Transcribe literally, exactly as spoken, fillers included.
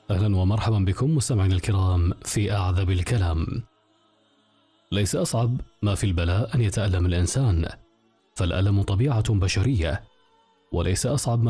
أهلا ومرحبا بكم مستمعينا الكرام في أعذب الكلام. ليس أصعب ما في البلاء أن يتألم الإنسان، فالألم طبيعة بشرية، وليس أصعب ما